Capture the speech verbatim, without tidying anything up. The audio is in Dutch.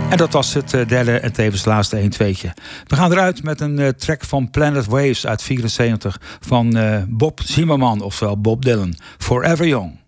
En dat was het derde en tevens laatste een tweetje. We gaan eruit met een uh, track van Planet Waves uit vierenzeventig van uh, Bob Zimmerman, oftewel Bob Dylan. Forever Young.